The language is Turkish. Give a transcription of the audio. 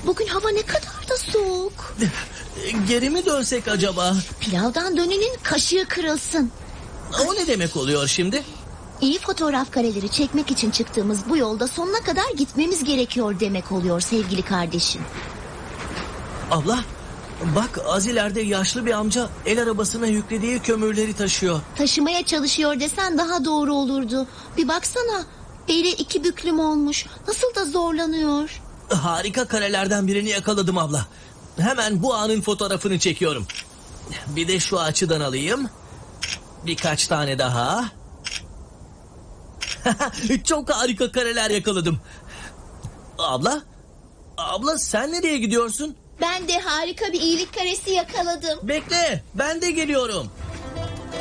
Bugün hava ne kadar da soğuk. Geri mi dönsek acaba? Pilavdan dönenin kaşığı kırılsın. O ne demek oluyor şimdi? İyi fotoğraf kareleri çekmek için çıktığımız bu yolda sonuna kadar gitmemiz gerekiyor demek oluyor sevgili kardeşim. Abla, bak az ileride yaşlı bir amca el arabasına yüklediği kömürleri taşıyor. Taşımaya çalışıyor desen daha doğru olurdu. Bir baksana, beli 2 büklüm olmuş. Nasıl da zorlanıyor. Harika karelerden birini yakaladım abla. Hemen bu anın fotoğrafını çekiyorum. Bir de şu açıdan alayım. Birkaç tane daha. Çok harika kareler yakaladım. Abla sen nereye gidiyorsun? Ben de harika bir iyilik karesi yakaladım. Bekle, ben de geliyorum.